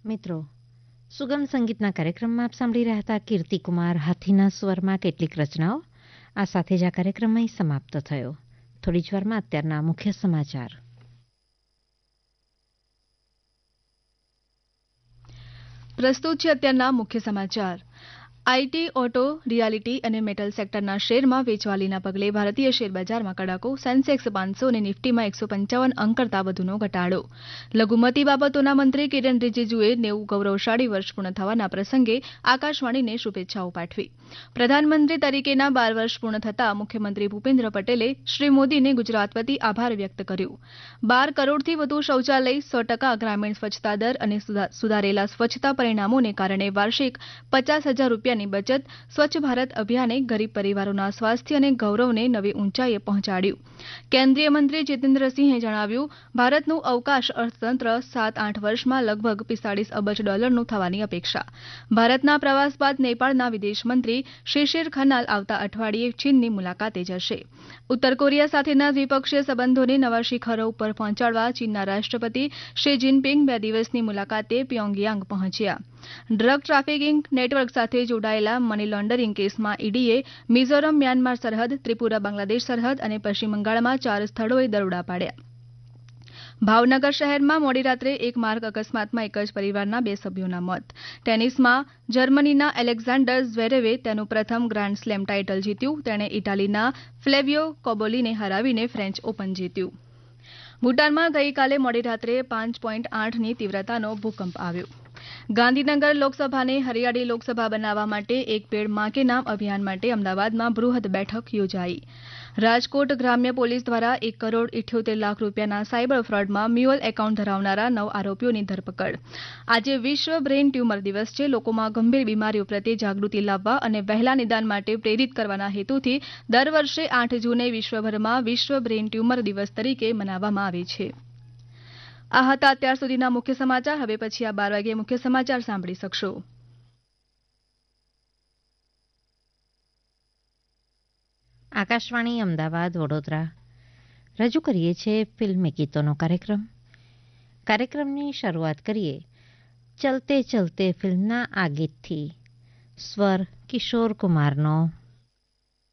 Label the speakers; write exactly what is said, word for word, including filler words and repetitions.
Speaker 1: મિત્રો, સુગમ સંગીતના કાર્યક્રમમાં આપ સાંભળી રહ્યા હતા કીર્તિકુમાર હાથીના સ્વરમાં કેટલીક રચનાઓ. આ સાથે જ આ કાર્યક્રમ સમાપ્ત થયો. થોડી જ વારમાં અત્યારના મુખ્ય સમાચાર.
Speaker 2: પ્રસ્તુત છે અત્યારના મુખ્ય સમાચાર. આઈટી, ઓટો, રિયાલિટી અને મેટલ સેક્ટરના શેરમાં વેચવાલીના પગલે ભારતીય શેરબજારમાં કડાકો. સેન્સેક્સ પાંચસો અને નિફ્ટીમાં એકસો પંચાવન અંક કરતાં વધુનો ઘટાડો. લઘુમતી બાબતોના મંત્રી કિરેન રિજિજુએ નેવું ગૌરવશાળી વર્ષ પૂર્ણ થવાના પ્રસંગે આકાશવાણીને શુભેચ્છાઓ પાઠવી. પ્રધાનમંત્રી તરીકેના બાર વર્ષ પૂર્ણ થતાં મુખ્યમંત્રી ભૂપેન્દ્ર પટેલે શ્રી મોદીને ગુજરાત વતી આભાર વ્યક્ત કર્યો. બાર કરોડથી વધુ શૌચાલય, સો ટકા ગ્રામીણ સ્વચ્છતા દર અને સુધારેલા સ્વચ્છતા પરિણામોને કારણે વાર્ષિક પચાસ હજાર રૂપિયા ની બચત. સ્વચ્છ ભારત અભિયાને ગરીબ પરિવારોના સ્વાસ્થ્ય અને ગૌરવને નવી ઊંચાઈએ પહોંચાડ્યું. કેન્દ્રીય મંત્રી જીતેન્દ્રસિંહે જણાવ્યું, ભારતનું અવકાશ અર્થતંત્ર સાત આઠ વર્ષમાં લગભગ પિસ્તાળીસ અબજ ડોલરનું થવાની અપેક્ષા. ભારતના પ્રવાસ બાદ નેપાળના વિદેશમંત્રી શિશિર ખનાલ આવતા અઠવાડિયે ચીનની મુલાકાતે જશે. ઉત્તર કોરિયા સાથેના દ્વિપક્ષીય સંબંધોને નવા શિખરો ઉપર પહોંચાડવા ચીનના રાષ્ટ્રપતિ શી જિનપિંગ બે દિવસની મુલાકાતે પ્યોંગયાંગ પહોંચ્યા. ડ્રગ ટ્રાફિકિંગ નેટવર્ક સાથે જોડાયેલા મની લોન્ડરિંગ કેસમાં ઈડીએ મિઝોરમ મ્યાનમાર સરહદ, ત્રિપુરા બાંગ્લાદેશ સરહદ અને પશ્ચિમ બંગાળમાં ચાર સ્થળોએ દરોડા પાડ્યા. ભાવનગર શહેરમાં મોડી રાત્રે એક માર્ગ અકસ્માતમાં એક જ પરિવારના બે સભ્યોના મોત. ટેનિસમાં જર્મનીના એલેક્ઝાન્ડર ઝ્વેરેવે તેનું પ્રથમ ગ્રાન્ડ સ્લેમ ટાઇટલ જીત્યું. તેણે ઇટાલીના ફ્લેવિયો કોબોલીને હરાવીને ફ્રેન્ચ ઓપન જીત્યું. ભૂટાનમાં ગઈકાલે મોડી રાત્રે પાંચ પોઈન્ટ આઠની તીવ્રતાનો ભૂકંપ આવ્યો. ગાંધીનગર લોકસભાને હરિયાળી લોકસભા બનાવવા માટે એક પેડ માં કે નામ અભિયાન માટે અમદાવાદમાં બૃહદ બેઠક યોજાઈ. રાજકોટ ગ્રામ્ય પોલીસ દ્વારા એક કરોડ ઇઠ્યોતેર લાખ રૂપિયાના સાયબર ફ્રોડમાં મ્યુઅલ એકાઉન્ટ ધરાવનારા નવ આરોપીઓની ધરપકડ. આજે વિશ્વ બ્રેઇન ટ્યુમર દિવસ છે. લોકોમાં ગંભીર બીમારીઓ પ્રત્યે જાગૃતિ લાવવા અને વહેલા નિદાન માટે પ્રેરિત કરવાના હેતુથી દર વર્ષે આઠ જૂને વિશ્વભરમાં વિશ્વ બ્રેઇન ટ્યુમર દિવસ તરીકે મનાવવામાં આવે છે. આ હતા અત્યાર સુધીના મુખ્ય સમાચાર. હવે પછી આ બાર વાગ્યે મુખ્ય સમાચાર સાંભળી શકશો.
Speaker 1: આકાશવાણી અમદાવાદ વડોદરા રજૂ કરીએ છીએ ફિલ્મી ગીતોનો કાર્યક્રમ. કાર્યક્રમની શરૂઆત કરીએ ચલતે ચલતે ફિલ્મના આ ગીતથી. સ્વર કિશોર કુમારનો.